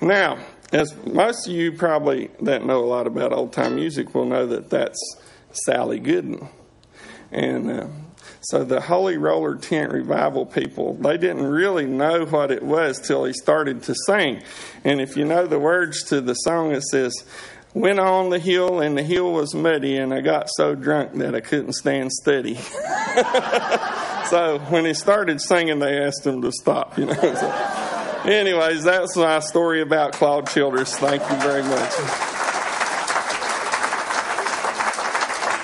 Now, as most of you probably that know a lot about old-time music will know that that's Sally Gooden. And so the Holy Roller Tent Revival people, they didn't really know what it was till he started to sing. And if you know the words to the song, it says, "Went on the hill and the hill was muddy and I got so drunk that I couldn't stand steady." So when he started singing, they asked him to stop, So, anyways, that's my story about Claude Childress. Thank you very much.